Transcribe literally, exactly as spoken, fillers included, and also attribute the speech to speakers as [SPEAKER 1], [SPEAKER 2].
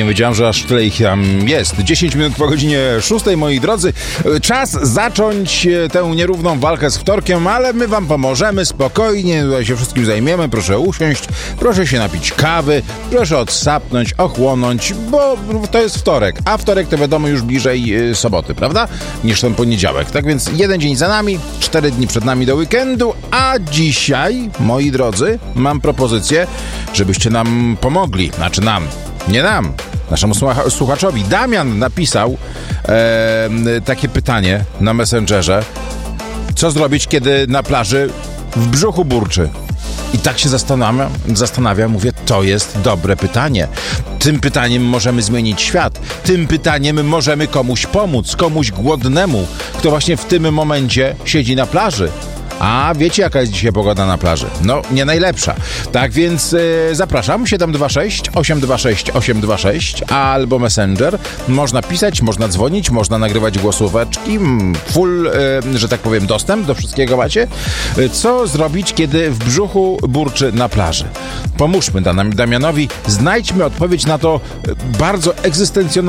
[SPEAKER 1] Nie wiedziałem, że aż tyle ich tam jest. dziesięć minut po godzinie szóstej, moi drodzy. Czas zacząć tę nierówną walkę z wtorkiem, ale my wam pomożemy spokojnie. Tutaj się wszystkim zajmiemy. Proszę usiąść, proszę się napić kawy, proszę odsapnąć, ochłonąć, bo to jest wtorek. A wtorek to wiadomo już bliżej soboty, prawda? Niż ten poniedziałek. Tak więc jeden dzień za nami, cztery dni przed nami do weekendu, a dzisiaj, moi drodzy, mam propozycję, żebyście nam pomogli. Znaczy nam, nie nam, naszemu słuchaczowi. Damian napisał e, takie pytanie na Messengerze. Co zrobić, kiedy na plaży w brzuchu burczy? I tak się zastanawiam, zastanawiam, mówię, to jest dobre pytanie. Tym pytaniem możemy zmienić świat. Tym pytaniem możemy komuś pomóc, komuś głodnemu, kto właśnie w tym momencie siedzi na plaży. A wiecie, jaka jest dzisiaj pogoda na plaży? No, nie najlepsza. Tak więc yy, zapraszam, siedem dwa sześć, osiem dwa sześć, osiem dwa sześć albo Messenger. Można pisać, można dzwonić, można nagrywać głosóweczki. Full, yy, że tak powiem, dostęp do wszystkiego macie. Yy, co zrobić, kiedy w brzuchu burczy na plaży? Pomóżmy Damianowi, znajdźmy odpowiedź na to bardzo egzystencjonalne